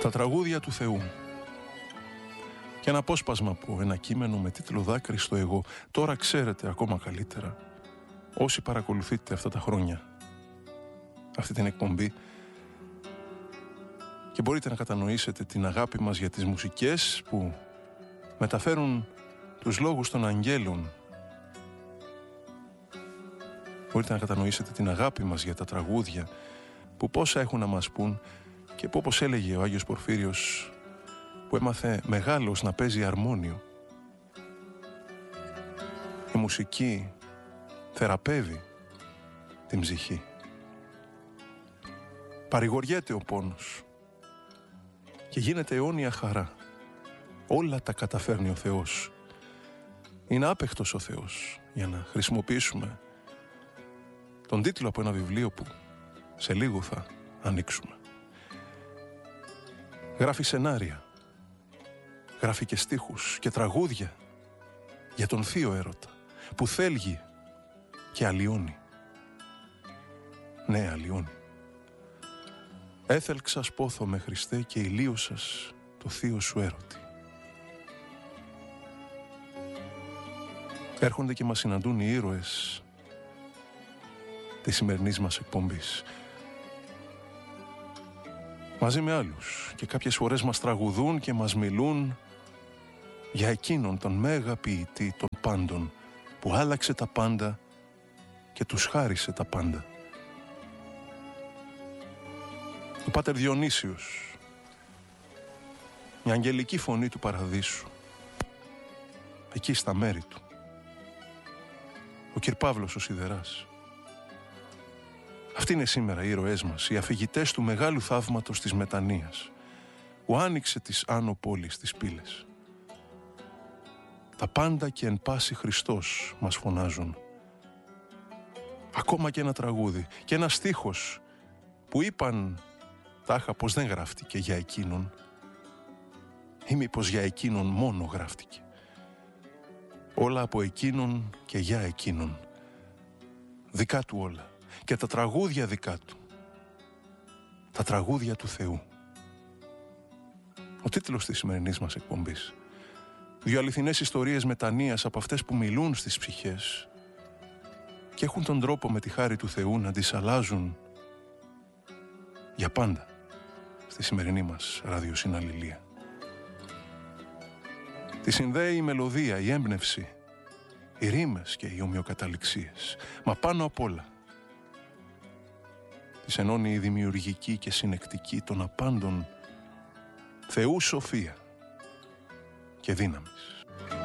Τα τραγούδια του Θεού. Και ένα απόσπασμα από ένα κείμενο με τίτλο «Δάκρυ στο εγώ». Τώρα ξέρετε ακόμα καλύτερα, όσοι παρακολουθείτε αυτά τα χρόνια αυτή την εκπομπή, και μπορείτε να κατανοήσετε την αγάπη μας για τις μουσικές που μεταφέρουν τους λόγους των αγγέλων. Μπορείτε να κατανοήσετε την αγάπη μας για τα τραγούδια που πόσα έχουν να μας πούν και που, όπως έλεγε ο Άγιος Πορφύριος, που έμαθε μεγάλος να παίζει αρμόνιο. Η μουσική θεραπεύει την ψυχή. Παρηγοριέται ο πόνος και γίνεται αιώνια χαρά. Όλα τα καταφέρνει ο Θεός. Είναι άπεχτος ο Θεός, για να χρησιμοποιήσουμε τον τίτλο από ένα βιβλίο που σε λίγο θα ανοίξουμε. Γράφει σενάρια, γράφει και στίχους και τραγούδια για τον θείο έρωτα που θέλγει και αλλοιώνει. Ναι, αλλοιώνει. Έθελξα σπόθο με Χριστέ και ηλίωσας το θείο σου έρωτη. Έρχονται και μας συναντούν οι ήρωες της σημερινής μας εκπομπής, μαζί με άλλους, και κάποιες φορές μας τραγουδούν και μας μιλούν για εκείνον τον μέγα ποιητή των πάντων που άλλαξε τα πάντα και τους χάρισε τα πάντα. Ο Πάτερ Διονύσιος, μια αγγελική φωνή του παραδείσου, εκεί στα μέρη του. Ο Κυρ Παύλος ο Σιδεράς. Αυτοί είναι σήμερα οι ήρωές μας, οι αφηγητές του μεγάλου θαύματος της μετανοίας, που άνοιξε τις άνω πόλεις τις πύλες. Τα πάντα και εν πάση Χριστός μας φωνάζουν. Ακόμα και ένα τραγούδι και ένα στίχος που είπαν τάχα πως δεν γράφτηκε για εκείνον, ή μήπως για εκείνον μόνο γράφτηκε. Όλα από εκείνον και για εκείνον. Δικά του όλα. Και τα τραγούδια δικά του. Τα τραγούδια του Θεού. Ο τίτλος της σημερινής μας εκπομπής. Δύο αληθινές ιστορίες μετανοίας από αυτές που μιλούν στις ψυχές και έχουν τον τρόπο με τη χάρη του Θεού να τις αλλάζουν για πάντα στη σημερινή μας ραδιοσυναλληλία. Τη συνδέει η μελωδία, η έμπνευση, οι ρήμες και οι ομοιοκαταληξίες. Μα πάνω απ' όλα της ενώνει η δημιουργική και συνεκτική των απάντων Θεού σοφία και δύναμης.